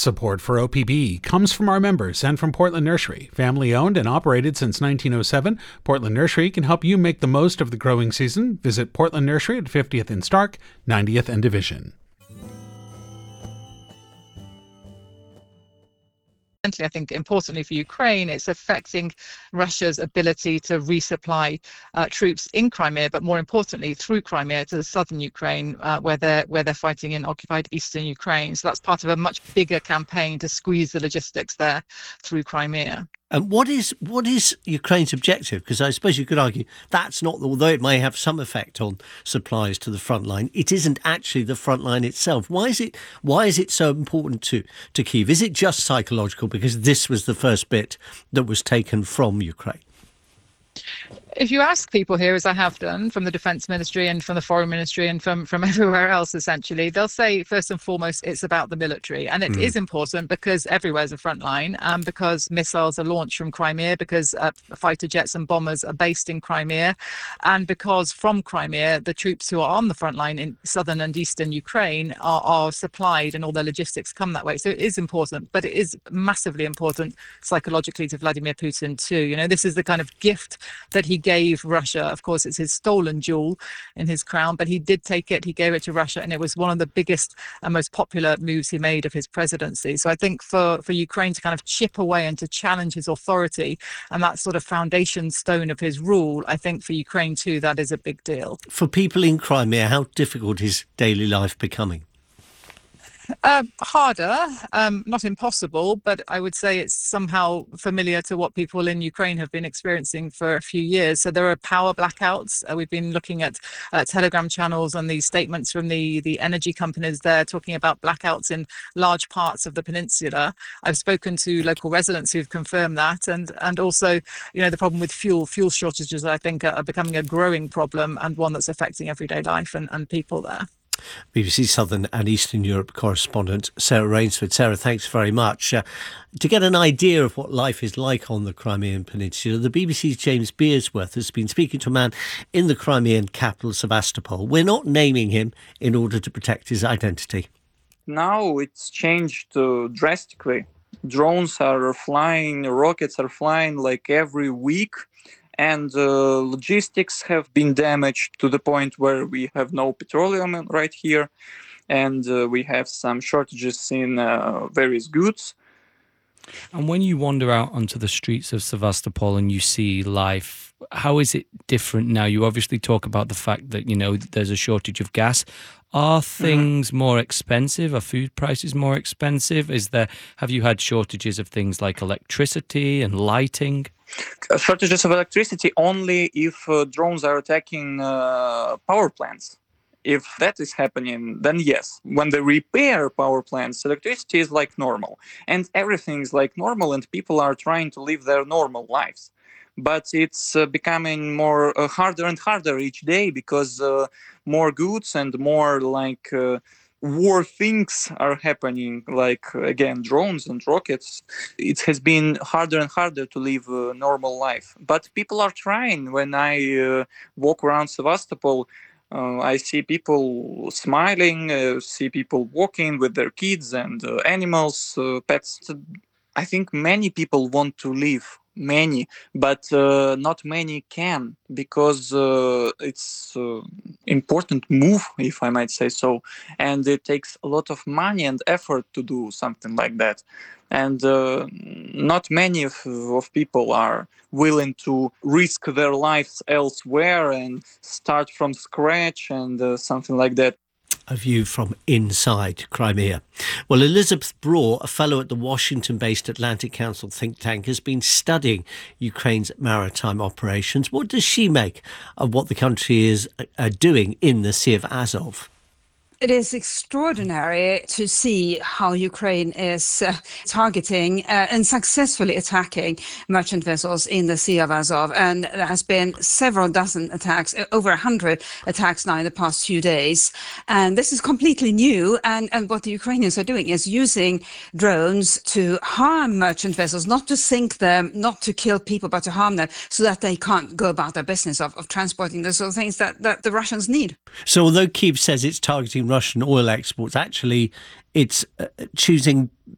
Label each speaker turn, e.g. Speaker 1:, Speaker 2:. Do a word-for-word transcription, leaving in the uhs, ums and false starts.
Speaker 1: Support for O P B comes from our members and from Portland Nursery. Family owned and operated since nineteen oh seven, Portland Nursery can help you make the most of the growing season. Visit Portland Nursery at fiftieth and Stark, ninetieth and Division.
Speaker 2: I think importantly for Ukraine, it's affecting Russia's ability to resupply uh, troops in Crimea, but more importantly through Crimea to the southern Ukraine, uh, where they're where they're fighting in occupied eastern Ukraine. So that's part of a much bigger campaign to squeeze the logistics there through Crimea.
Speaker 3: And what is what is Ukraine's objective? Because I suppose you could argue that's not, although it may have some effect on supplies to the front line, it isn't actually the front line itself. Why is it why is it so important to, to Kyiv? Is it just psychological because this was the first bit that was taken from Ukraine?
Speaker 2: If you ask people here, as I have done, from the Defence Ministry and from the Foreign Ministry and from, from everywhere else, essentially, they'll say, first and foremost, it's about the military. And it mm. is important because everywhere's a front line, and because missiles are launched from Crimea, because uh, fighter jets and bombers are based in Crimea, and because from Crimea, the troops who are on the front line in southern and eastern Ukraine are, are supplied and all their logistics come that way. So it is important, but it is massively important psychologically to Vladimir Putin too. You know, this is the kind of gift that he gave Russia. Of course, it's his stolen jewel in his crown, but he did take it. He gave it to Russia, and it was one of the biggest and most popular moves he made of his presidency. So I think for, for Ukraine to kind of chip away and to challenge his authority and that sort of foundation stone of his rule, I think for Ukraine too, that is a big deal.
Speaker 3: For people in Crimea, how difficult is daily life becoming?
Speaker 2: Uh, harder, um, not impossible, but I would say it's somehow familiar to what people in Ukraine have been experiencing for a few years. So there are power blackouts. Uh, we've been looking at uh, Telegram channels and these statements from the, the energy companies there talking about blackouts in large parts of the peninsula. I've spoken to local residents who've confirmed that. And, and also, you know, the problem with fuel, fuel shortages, I think, are, are becoming a growing problem and one that's affecting everyday life and, and people there.
Speaker 3: B B C Southern and Eastern Europe correspondent Sarah Rainsford. Sarah, thanks very much. Uh, to get an idea of what life is like on the Crimean Peninsula, the B B C's James Beersworth has been speaking to a man in the Crimean capital, Sevastopol. We're not naming him in order to protect his identity.
Speaker 4: Now it's changed uh, drastically. Drones are flying, rockets are flying like every week. And uh, logistics have been damaged to the point where we have no petroleum right here. And uh, we have some shortages in uh, various goods.
Speaker 5: And when you wander out onto the streets of Sevastopol and you see life, how is it different now? You obviously talk about the fact that, you know, there's a shortage of gas. Are things mm-hmm. more expensive? Are food prices more expensive? Is there, have you had shortages of things like electricity and lighting?
Speaker 4: Shortages of electricity only if uh, drones are attacking uh, power plants. If that is happening, then yes. When they repair power plants, electricity is like normal. And everything is like normal, and people are trying to live their normal lives. But it's uh, becoming more uh, harder and harder each day because uh, more goods and more like uh, war things are happening, like, again, drones and rockets. It has been harder and harder to live a normal life. But people are trying. When I uh, walk around Sevastopol, uh, I see people smiling, uh, see people walking with their kids and uh, animals, uh, pets. I think many people want to live. Many, but uh, not many can, because uh, it's uh, important move, if I might say so, and it takes a lot of money and effort to do something like that. And uh, not many of, of people are willing to risk their lives elsewhere and start from scratch and uh, something like that.
Speaker 3: A view from inside Crimea. Well, Elizabeth Braw, a fellow at the Washington-based Atlantic Council think tank, has been studying Ukraine's maritime operations. What does she make of what the country is uh, doing in the Sea of Azov?
Speaker 6: It is extraordinary to see how Ukraine is uh, targeting uh, and successfully attacking merchant vessels in the Sea of Azov. And there has been several dozen attacks, over a hundred attacks now in the past few days. And this is completely new. And, and what the Ukrainians are doing is using drones to harm merchant vessels, not to sink them, not to kill people, but to harm them so that they can't go about their business of, of transporting the sort of things that, that the Russians need.
Speaker 3: So although Kyiv says it's targeting Russian oil exports, actually it's uh, choosing